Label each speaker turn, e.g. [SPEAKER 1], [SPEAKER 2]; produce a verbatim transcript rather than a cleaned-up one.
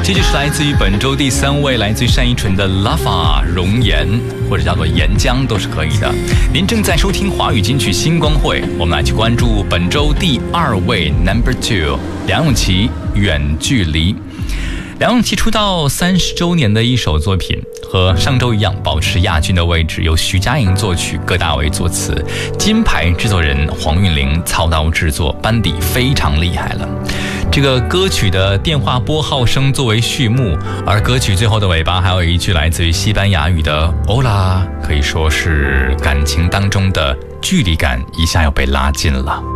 [SPEAKER 1] 这就是来自于本周第三位，来自于单依纯的 Lava 熔岩，或者叫做岩浆都是可以的。您正在收听华语金曲星光会，我们来去关注本周第二位 Number Two 梁咏琪远距离。梁咏琪出道三十周年的一首作品，和上周一样保持亚军的位置，由徐佳莹作曲，葛大为作词，金牌制作人黄韵玲操刀制作，班底非常厉害了。这个歌曲的电话拨号声作为序幕，而歌曲最后的尾巴还有一句来自于西班牙语的 Hola， 可以说是感情当中的距离感一下又被拉近了。